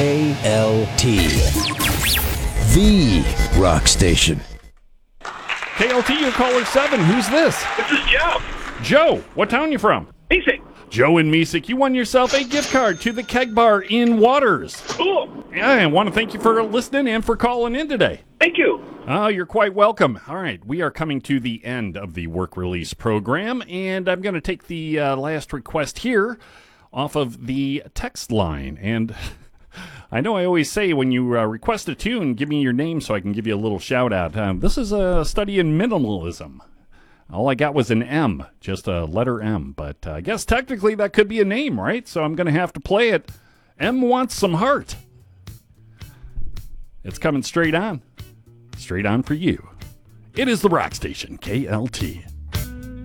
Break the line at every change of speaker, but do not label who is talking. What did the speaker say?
KLT, the rock station.
KLT, you're caller 7. Who's this?
This is Joe.
Joe, what town you from?
Easy.
Joe in Mesick, you won yourself a gift card to the Keg Bar in Waters.
Cool.
Yeah, I want to thank you for listening and for calling in today.
Thank you.
Oh, you're quite welcome. All right, we are coming to the end of the work release program, and I'm going to take the last request here off of the text line. And I know I always say when you request a tune, give me your name so I can give you a little shout out. This is a study in minimalism. All I got was an M, just a letter M. But I guess technically that could be a name, right? So I'm going to have to play it. M wants some heart. It's coming straight on. Straight on for you. It is the Rock Station, KLT.